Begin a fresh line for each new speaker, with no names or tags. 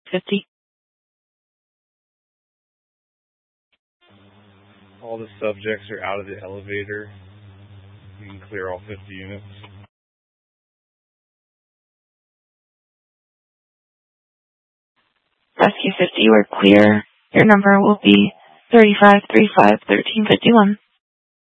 50.
All the subjects are out of the elevator. You can clear all 50 units.
Rescue 50, we're clear. Your number will be 3535-1351.